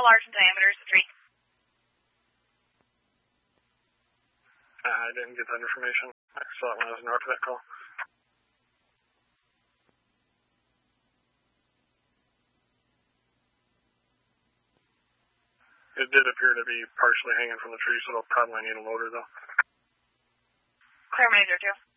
how large in diameter is the tree? I didn't get that information. I saw it when I was north of that call. It did appear to be partially hanging from the tree, so it'll probably need a loader, though. Terminator 2.